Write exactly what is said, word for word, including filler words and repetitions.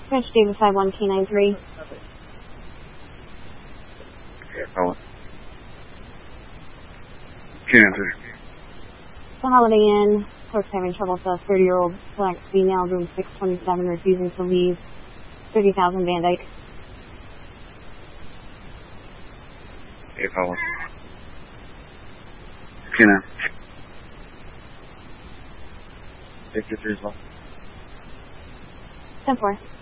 French David five one K nine three. Okay, fella. K nine three. The Holiday Inn. Clerk's having trouble with a thirty-year-old black female, room six twenty-seven, refusing to leave. thirty thousand Van Dyke. Okay, fella. K nine. Take your three as well. ten four.